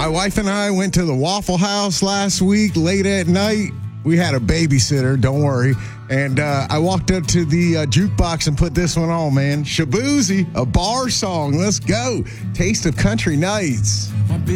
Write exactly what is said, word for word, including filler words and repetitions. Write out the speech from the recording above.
My wife and I went to the Waffle House last week late at night. We had a babysitter, don't worry. And uh, I walked up to the uh, jukebox and put this one on, man. Shaboozey, a bar song. Let's go. Taste of Country Nights.